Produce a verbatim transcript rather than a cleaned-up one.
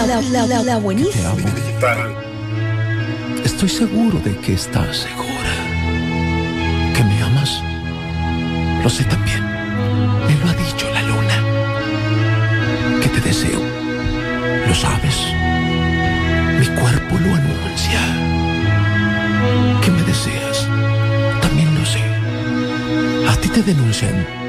la, la, la, la buenísima. Te amo. Estoy seguro de que estás segura. ¿Que me amas? Lo sé también. Me lo ha dicho la luna. Que te deseo. ¿Lo sabes? Mi cuerpo lo anuncia. Que me deseas. También lo sé. A ti te denuncian